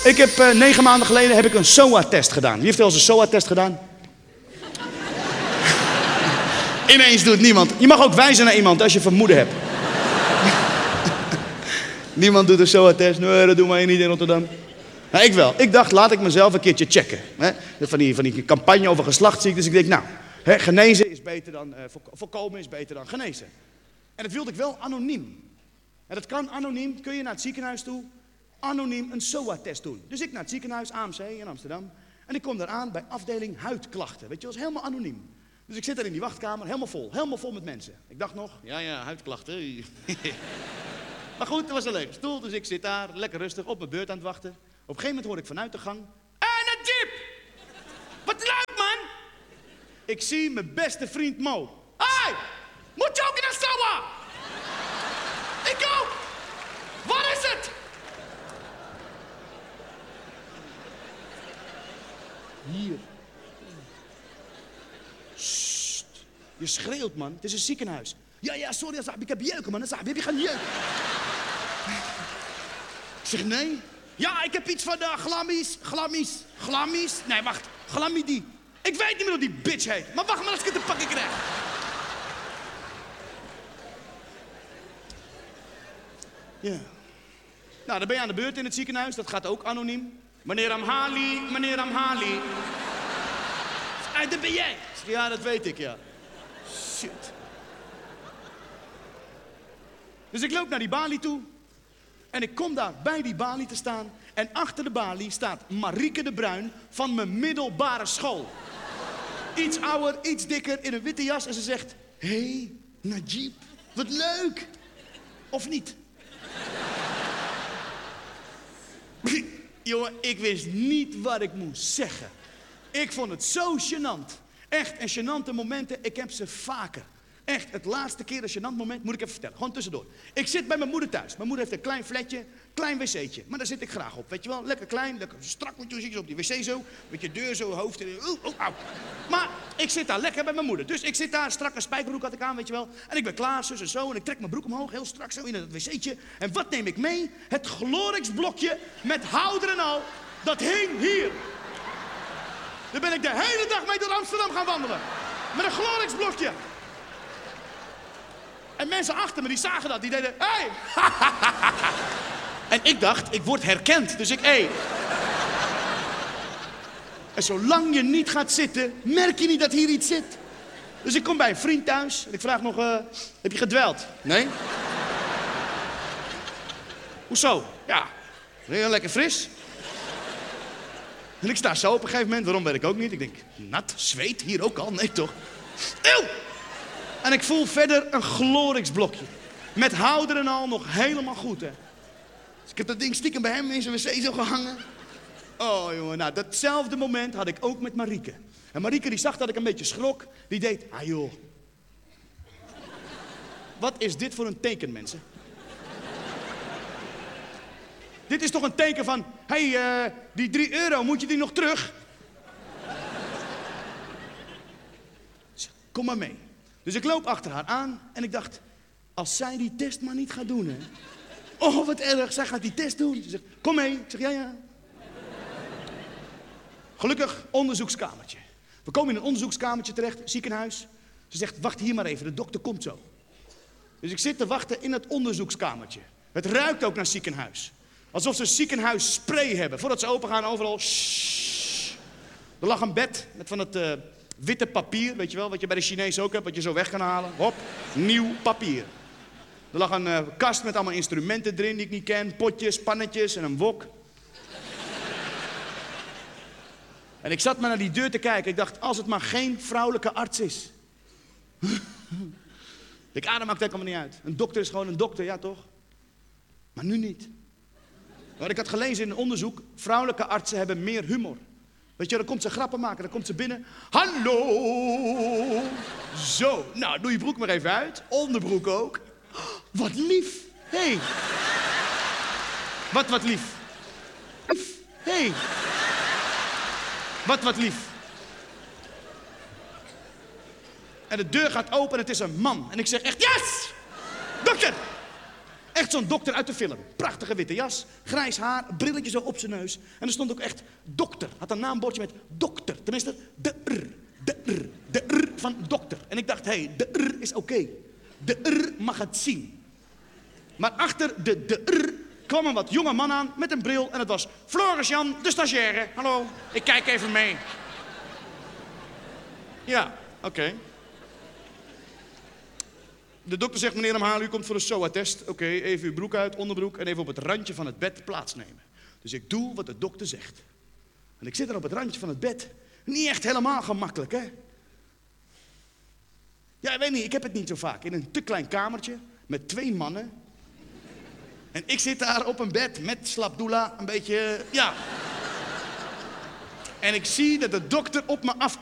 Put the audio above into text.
Ik heb 9 maanden geleden een SOA-test gedaan. Wie heeft wel eens een SOA-test gedaan? Ineens doet niemand. Je mag ook wijzen naar iemand als je vermoeden hebt. Niemand doet een SOA-test. Nee, dat doen wij niet in Rotterdam. Nou, ik wel. Ik dacht, laat ik mezelf een keertje checken. Hè? Van die campagne over geslachtsziektes. Ik denk, nou, genezen is beter dan... voorkomen is beter dan genezen. En dat wilde ik wel anoniem. En dat kan anoniem. Kun je naar het ziekenhuis toe... anoniem een SOA-test doen. Dus ik naar het ziekenhuis, AMC in Amsterdam. En ik kom daar aan bij afdeling huidklachten. Weet je, dat is helemaal anoniem. Dus ik zit daar in die wachtkamer, helemaal vol met mensen. Ik dacht nog, ja, huidklachten. Maar goed, er was een leuke stoel, dus ik zit daar, lekker rustig, op mijn beurt aan het wachten. Op een gegeven moment hoor ik vanuit de gang... een jeep! Wat leuk, man! Ik zie mijn beste vriend Mo. Hey! Moet je ook in de SOA? Ik ook! Waar is het? Hier. Sst. Je schreeuwt, man. Het is een ziekenhuis. Ja, sorry, ik heb jeuken, man. Heb je geen jeuk? Ik zeg, nee. Ja, ik heb iets van glammies. Nee, wacht. Glamidie. Ik weet niet meer hoe die bitch heet. Maar wacht maar als ik het te pakken krijg. Ja. Nou, dan ben je aan de beurt in het ziekenhuis. Dat gaat ook anoniem. Meneer Amhali. Dat ben jij. Ja, dat weet ik, ja. Shit. Dus ik loop naar die balie toe. En ik kom daar bij die balie te staan. En achter de balie staat Marieke de Bruin van mijn middelbare school. Iets ouder, iets dikker, in een witte jas. En ze zegt, hey, Najib, wat leuk. Of niet? Jongen, ik wist niet wat ik moest zeggen. Ik vond het zo gênant. Echt, en gênante momenten, ik heb ze vaker. Echt, het laatste keer een gênant moment, moet ik even vertellen. Gewoon tussendoor. Ik zit bij mijn moeder thuis. Mijn moeder heeft een klein flatje, klein wc'tje. Maar daar zit ik graag op, weet je wel. Lekker klein, lekker strak moet je zien, op die wc zo. Met je deur zo, hoofd en... Auw. Maar ik zit daar lekker bij mijn moeder. Dus ik zit daar, strakke spijkerbroek had ik aan, weet je wel. En ik ben klaar, zus en zo. En ik trek mijn broek omhoog, heel strak zo in het wc'tje. En wat neem ik mee? Het Glorix-blokje met houder en al. Dat hing hier. Daar ben ik de hele dag mee door Amsterdam gaan wandelen. Met een Glorix-blokje. En mensen achter me, die zagen dat. Die deden, hey! En ik dacht, ik word herkend. Dus ik, hey. En zolang je niet gaat zitten, merk je niet dat hier iets zit. Dus ik kom bij een vriend thuis. En ik vraag nog, heb je gedweld? Nee. Hoezo? Ja, heel lekker fris. En ik sta zo op een gegeven moment, waarom weet ik ook niet. Ik denk, nat, zweet, hier ook al? Nee toch? Eeuw! En ik voel verder een Glorix-blokje. Met houder en al nog helemaal goed, hè. Dus ik heb dat ding stiekem bij hem in zijn wc zo gehangen. Oh, jongen, nou, datzelfde moment had ik ook met Marieke. En Marieke die zag dat ik een beetje schrok. Die deed, ah joh. Wat is dit voor een teken, mensen? Dit is toch een teken van, hey, die €3, moet je die nog terug? Kom maar mee. Dus ik loop achter haar aan en ik dacht, als zij die test maar niet gaat doen, hè. Oh, wat erg, zij gaat die test doen. Ze zegt, kom mee. Ik zeg, ja. Gelukkig, onderzoekskamertje. We komen in een onderzoekskamertje terecht, ziekenhuis. Ze zegt, wacht hier maar even, de dokter komt zo. Dus ik zit te wachten in het onderzoekskamertje. Het ruikt ook naar ziekenhuis. Alsof ze ziekenhuisspray hebben. Voordat ze open gaan, overal. Shhh. Er lag een bed met van het witte papier, weet je wel, wat je bij de Chinezen ook hebt, wat je zo weg kan halen. Hop, nieuw papier. Er lag een kast met allemaal instrumenten erin die ik niet ken. Potjes, pannetjes en een wok. En ik zat maar naar die deur te kijken. Ik dacht, als het maar geen vrouwelijke arts is. Ik adem maakt helemaal niet uit. Een dokter is gewoon een dokter, ja toch? Maar nu niet. Maar ik had gelezen in een onderzoek, vrouwelijke artsen hebben meer humor. Weet je, dan komt ze grappen maken, dan komt ze binnen. Hallo! Zo, nou, doe je broek maar even uit. Onderbroek ook. Wat lief. Hé. Wat lief. Hé. Wat lief. En de deur gaat open en het is een man. En ik zeg echt, yes! Dokter! Echt zo'n dokter uit de film. Prachtige witte jas, grijs haar, brilletje zo op zijn neus. En er stond ook echt dokter. Had een naambordje met dokter. Tenminste, de R van dokter. En ik dacht, hé, de R is oké. De R mag het zien. Maar achter de R kwam een wat jonge man aan met een bril. En het was Floris Jan, de stagiaire. Hallo, ik kijk even mee. Ja, oké. De dokter zegt, meneer Amhalen, u komt voor een SOA-test. Oké, even uw broek uit, onderbroek en even op het randje van het bed plaatsnemen. Dus ik doe wat de dokter zegt. En ik zit er op het randje van het bed. Niet echt helemaal gemakkelijk, hè? Ja, ik weet niet, ik heb het niet zo vaak. In een te klein kamertje met 2 mannen. En ik zit daar op een bed met slapdoula, een beetje, ja. En ik zie dat de dokter op me af